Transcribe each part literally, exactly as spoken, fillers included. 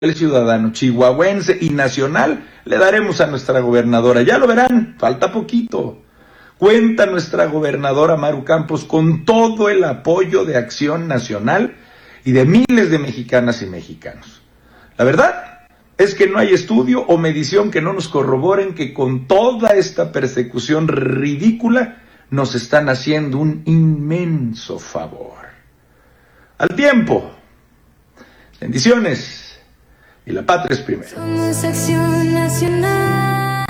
el ciudadano chihuahuense y nacional le daremos a nuestra gobernadora. Ya lo verán, falta poquito. Cuenta nuestra gobernadora Maru Campos con todo el apoyo de Acción Nacional y de miles de mexicanas y mexicanos. La verdad es que no hay estudio o medición que no nos corroboren que con toda esta persecución ridícula nos están haciendo un inmenso favor. Al tiempo, bendiciones. Y la patria es primero. Somos Acción Nacional.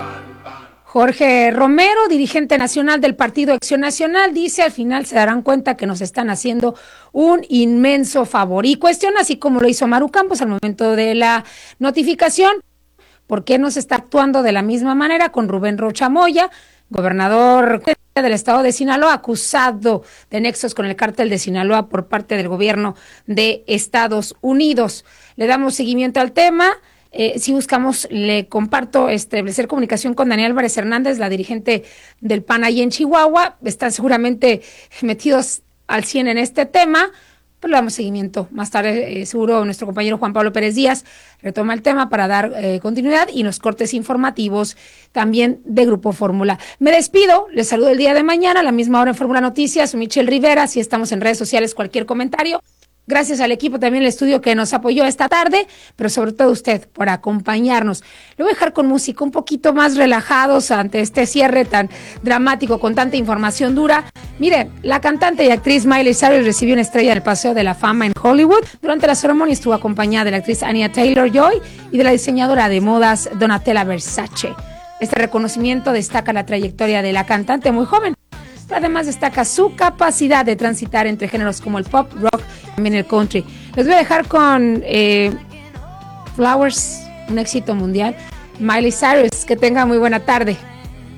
Jorge Romero, dirigente nacional del Partido Acción Nacional, dice: al final se darán cuenta que nos están haciendo un inmenso favor. Y cuestiona, así como lo hizo Maru Campos al momento de la notificación, ¿por qué no se está actuando de la misma manera con Rubén Rocha Moya, gobernador del estado de Sinaloa, acusado de nexos con el cártel de Sinaloa por parte del gobierno de Estados Unidos? Le damos seguimiento al tema. Eh, si buscamos, le comparto, establecer comunicación con Daniel Álvarez Hernández, la dirigente del P A N ahí en Chihuahua. Están seguramente metidos al cien en este tema, pero le damos seguimiento. Más tarde, eh, seguro, nuestro compañero Juan Pablo Pérez Díaz retoma el tema para dar eh, continuidad y los cortes informativos también de Grupo Fórmula. Me despido, les saludo el día de mañana a la misma hora en Fórmula Noticias. Michelle Rivera, si estamos en redes sociales, cualquier comentario. Gracias al equipo también del estudio que nos apoyó esta tarde, pero sobre todo usted por acompañarnos. Le voy a dejar con música un poquito más relajados ante este cierre tan dramático con tanta información dura. Mire, la cantante y actriz Miley Cyrus recibió una estrella del Paseo de la Fama en Hollywood. Durante la ceremonia estuvo acompañada de la actriz Anya Taylor-Joy y de la diseñadora de modas Donatella Versace. Este reconocimiento destaca la trayectoria de la cantante muy joven, pero además destaca su capacidad de transitar entre géneros como el pop, rock y también el country. Les voy a dejar con eh, Flowers, un éxito mundial. Miley Cyrus, que tenga muy buena tarde.